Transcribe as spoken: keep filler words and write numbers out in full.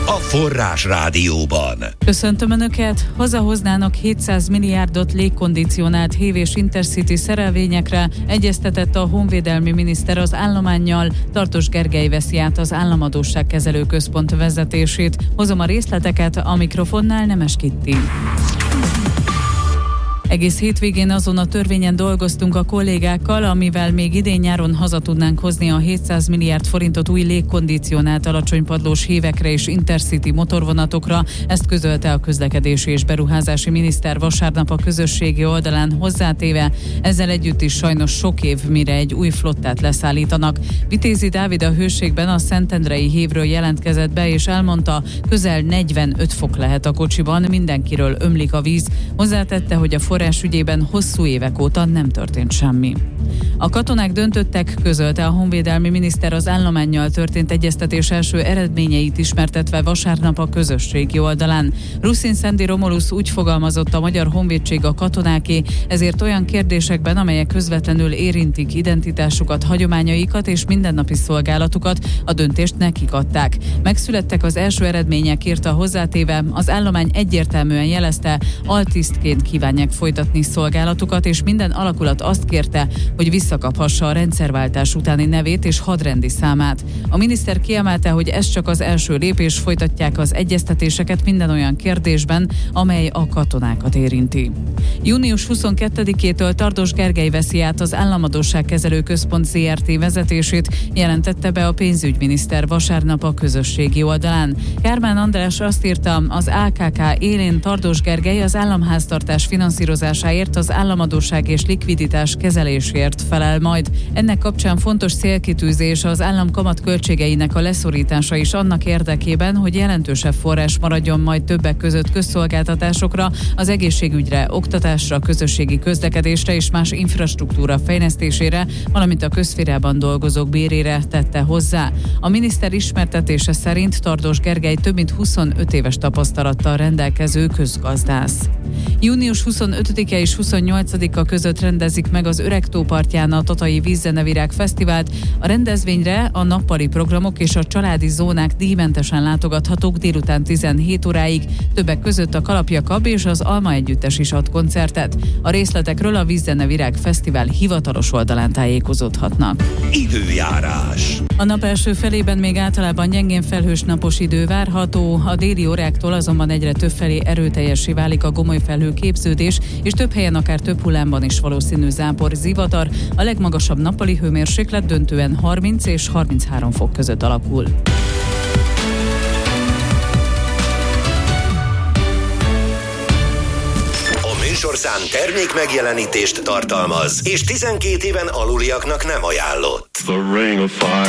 a Forrás Rádióban. Köszöntöm Önöket! Hazahoznának hétszáz milliárdot légkondicionált hév és Intercity szerelvényekre, egyeztetett a honvédelmi miniszter az állománnyal. Tartos Gergely veszi át az Államadósságkezelő Központ vezetését. Hozom a részleteket, a mikrofonnál Nemes Kitti. Egész hétvégén azon a törvényen dolgoztunk a kollégákkal, amivel még idén-nyáron haza tudnánk hozni a hétszáz milliárd forintot új légkondicionált alacsonypadlós hévekre és Intercity motorvonatokra. Ezt közölte a közlekedési és beruházási miniszter vasárnap a közösségi oldalán, hozzátéve, ezzel együtt is sajnos sok év, mire egy új flottát leszállítanak. Vitézi Dávid a Hőségben a Szentendrei hévről jelentkezett be, és elmondta, közel negyvenöt fok lehet a kocsiban, mindenkiről ömlik a víz. Hozzátette, hogy a forrás ügyében hosszú évek óta nem történt semmi. A katonák döntöttek, közölte a honvédelmi miniszter az állománnyal történt egyeztetés első eredményeit ismertetve vasárnap a közösségi oldalán. Ruszin Szendi Romulusz úgy fogalmazott, a Magyar Honvédség a katonáké, ezért olyan kérdésekben, amelyek közvetlenül érintik identitásukat, hagyományaikat és mindennapi szolgálatukat, a döntést nekik adták. Megszülettek az első eredmények, írta hozzátéve, az állomány egyértelműen jelezte, altisztként kívánják folytatni szolgálatukat, és minden alakulat azt kérte, hogy visszakaphassa a rendszerváltás utáni nevét és hadrendi számát. A miniszter kiemelte, hogy ez csak az első lépés, folytatják az egyeztetéseket minden olyan kérdésben, amely a katonákat érinti. június huszonkettedikétől Tardos Gergely veszi át az Államadósságkezelő Központ zé er té vezetését, jelentette be a pénzügyminiszter vasárnap a közösségi oldalán. Kármán András azt írta, az á ká ká élén Tardos Gergely az államháztartás finanszírozásáért, az államadósság és likviditás kezelésért felel majd. Ennek kapcsán fontos célkitűzés az állam kamat költségeinek a leszorítása is annak érdekében, hogy jelentősebb forrás maradjon majd többek között közszolgáltatásokra, az egészségügyre, oktatásra, közösségi közlekedésre és más infrastruktúra fejlesztésére, valamint a közszférában dolgozók bérére, tette hozzá. A miniszter ismertetése szerint Tardos Gergely több mint huszonöt éves tapasztalattal rendelkező közgazdász. június huszonötödike és huszonnyolcadika között rendezik meg az Öregtó partján a Tatai Vízzenevirág Fesztivált. A rendezvényre a nappali programok és a családi zónák díjmentesen látogathatók délután tizenhét óráig. Többek között a Kalapjakab és az Alma Együttes is ad koncertet. A részletekről a Vízzenevirág Fesztivál hivatalos oldalán tájékozódhatnak. Időjárás. A nap első felében még általában gyengén felhős napos idő várható, a déli óráktól azonban egyre több felé erőteljessé válik a gomoly felhőképződés, és több helyen akár több hullámban is valószínű zápor, zivatar. A legmagasabb nappali hőmérséklet döntően harminc és harminchárom fok között alakul. A műsorszám termék megjelenítést tartalmaz, és tizenkét éven aluliaknak nem ajánlott.